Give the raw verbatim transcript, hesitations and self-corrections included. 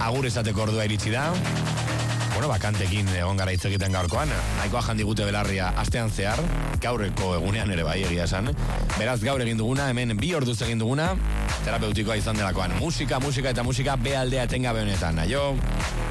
agur esateko ordua iritsi da. Bueno, bakantekin egon gara hitz egiten gaurkoan. Nahikoa jandigute belarria astean zehar, gaurreko egunean ere bai egia esan. Beraz, gaur egin duguna, hemen bi orduz egin duguna, terapeutikoa izan delakoan. Musika, musika eta musika be aldea etengabe honetan. Aio!